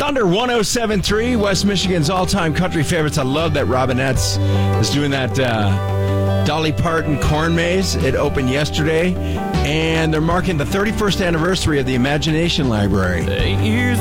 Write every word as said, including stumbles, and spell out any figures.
Thunder one oh seven point three, West Michigan's all-time country favorites. I love that Robinettes is doing that uh, Dolly Parton corn maze. It opened yesterday, and they're marking the thirty-first anniversary of the Imagination Library. Eight years